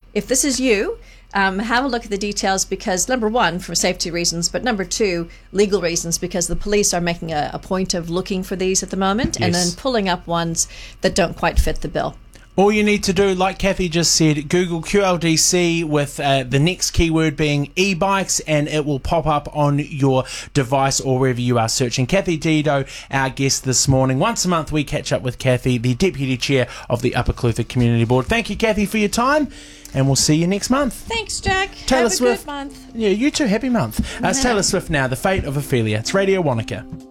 if this is you, have a look at the details, because number one, for safety reasons, but number two, legal reasons, because the police are making a point of looking for these at the moment, and then pulling up ones that don't quite fit the bill. All you need to do, like Kathy just said, Google QLDC with the next keyword being e-bikes, and it will pop up on your device or wherever you are searching. Kathy Dido, our guest this morning. Once a month we catch up with Kathy, the Deputy Chair of the Upper Clutha Community Board. Thank you, Kathy, for your time, and we'll see you next month. Thanks, Jack. Taylor Have a Swift. good month. Yeah, you too. Happy month. It's Taylor Swift now, The Fate of Ophelia. It's Radio Wanaka.